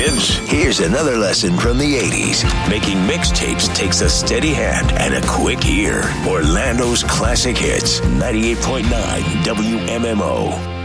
kids. Here's another lesson from the 80s. Making mixtapes takes a steady hand and a quick ear. Orlando's classic hits, 98.9 WMMO.